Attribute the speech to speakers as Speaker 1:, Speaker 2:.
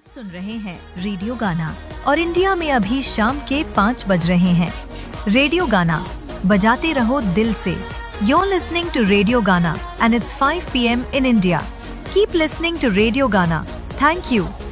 Speaker 1: सुन रहे हैं रेडियो गाना और इंडिया में अभी शाम के 5 बज रहे हैं। रेडियो गाना बजाते रहो दिल से। You're listening to Radio Gana and it's 5 p.m. in India. Keep listening to Radio Gana. Thank you.